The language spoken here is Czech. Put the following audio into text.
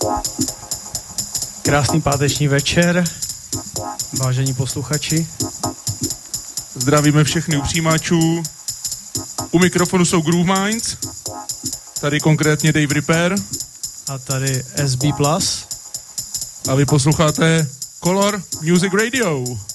Krásný páteční večer, vážení posluchači. Zdravíme všechny u přijímačů. U mikrofonu jsou Groove Minds, tady konkrétně Dave Ripper. A tady SB+. A vy posloucháte Color Music Radio.